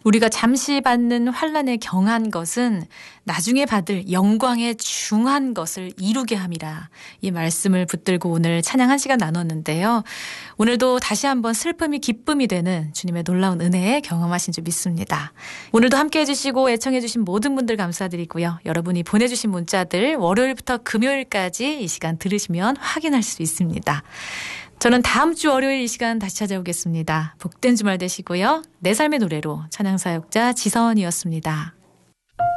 우리가 잠시 받는 환난에 경한 것은 나중에 받을 영광의 중한 것을 이루게 함이라. 이 말씀을 붙들고 오늘 찬양 한 시간 나눴는데요. 오늘도 다시 한번 슬픔이 기쁨이 되는 주님의 놀라운 은혜에 경험하신 줄 믿습니다. 오늘도 함께해 주시고 애청해 주신 모든 분들 감사드리고요. 여러분이 보내주신 문자들 월요일부터 금요일까지 이 시간 들으시면 확인할 수 있습니다. 저는 다음 주 월요일 이 시간 다시 찾아오겠습니다. 복된 주말 되시고요. 내 삶의 노래로 찬양사역자 지선이었습니다.